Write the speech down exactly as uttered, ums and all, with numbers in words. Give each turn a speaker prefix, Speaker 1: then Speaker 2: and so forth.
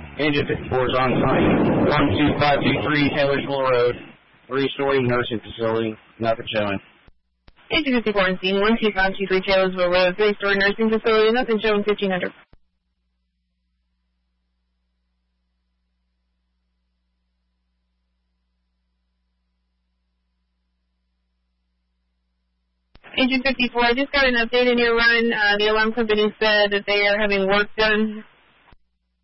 Speaker 1: Engine fifty-four is on site. one two five two three Taylorsville Road. Three-story nursing facility. Nothing showing.
Speaker 2: Engine fifty-four on scene. one two five two three Taylorsville Road. Three-story nursing facility. Nothing showing. fifteen hundred. Engine fifty-four, I just got an update in your run. Uh, the alarm company said that they are having work done